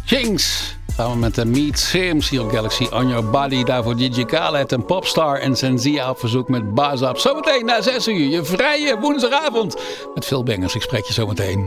Jinx. Samen met de Meet Sims hier op Galaxy On Your Body. Daarvoor DJ Khaled en Popstar en Senzia op verzoek met Bazap. Zometeen na 6 uur. Je vrije woensdagavond. Met veel bangers. Ik spreek je zometeen.